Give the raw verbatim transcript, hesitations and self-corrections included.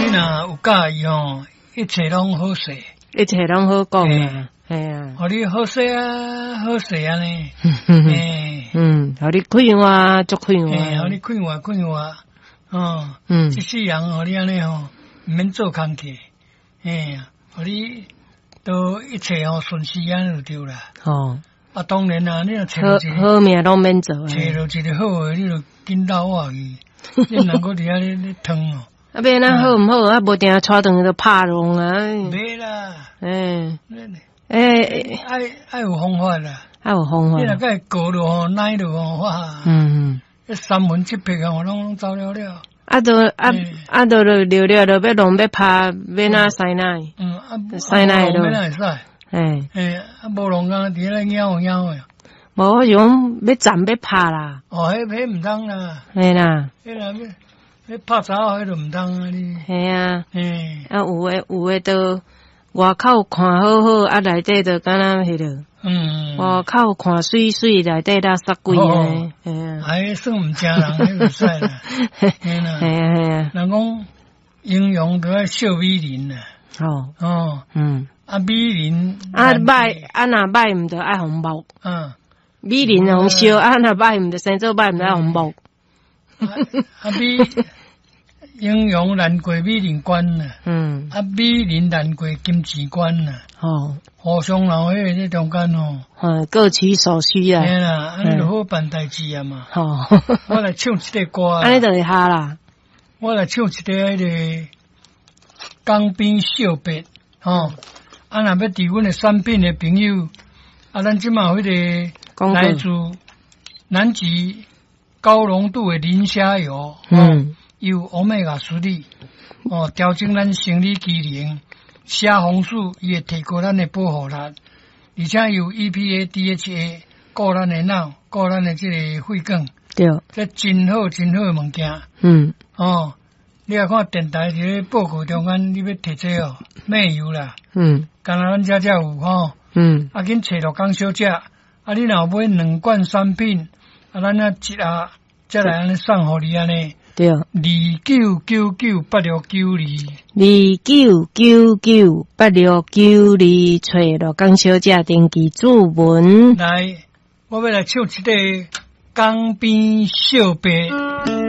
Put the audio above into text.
若有介意吼，一切拢好势， 一切拢好讲啊，系啊， 互你好势啊，好势安尼， 诶，嗯，互你快活，足快活， 诶，互你快活快活，哦， 嗯， 一世人互你安尼吼，毋免做工课，诶，互你都一切吼顺时安就对啦。 哦， 啊，当然啦，你若找好一个好命拢免做， 找到一个好诶，你就紧倒我去，你若搁伫遐咧咧疼哦。 啊，变咱好毋好？啊，无定带转去就拍拢啊。 袂啦， 诶， 诶，爱爱有方法啦， 爱有方法。 你若甲伊过落吼，奶落吼，哇， 嗯嗯，三分七拍吼，拢拢走了了。 啊，都啊啊，都了了了，要弄要拍，要哪使哪？ 嗯，啊， 使哪咯？要哪会使？ 诶诶，啊，无弄干伫咧咬咬诶。 无用要站要拍啦。 哦，迄迄毋通啦。 嘿啦。 迄啦要。你拍查迄就毋通啊！你系啊， 嗯， 啊有诶有诶都外口看好好，啊内底就敢若迄落，嗯，外口看水水，内底垃圾鬼诶， 系啊，还算毋正人，迄袂使啦， 系啊系啊， 人讲形容都要笑美人啦， 哦哦，嗯，啊美人啊歹啊若歹毋着爱红包，嗯，美人红笑啊若歹毋着生做歹毋着爱红包。 啊美形容难过美人关啦，嗯，啊美人难过金钱关啦，哦，互相留迄个这中间哦， 嗯，各取所需啊， 嘿啦，安尼就好办代志啊嘛，哦，我来唱一个歌， 安尼就会哈啦， 我来唱一个迄个江边小白，吼，啊若要伫阮的产品的朋友，啊咱即嘛有迄个来自南极。高浓度的磷虾油，嗯，有欧米伽三粒，哦，调整咱生理机能，虾红素伊会提高咱的保护力，而且有 E P A、D H A， 顾咱的脑，顾咱的这个血管，对，这真好真好的物件，嗯，哦，你来看电台这个报告中间，你要摕这哦，没有啦，嗯，干那咱遮遮有吼，嗯，啊，紧找着讲小姐，啊，你若买两罐产品。啊，咱啊一下再来安尼送互你安尼，对，二九九九八六九二， 二九九九八六九二，找着江小姐登记注文。 来，我要来唱一个江边小白。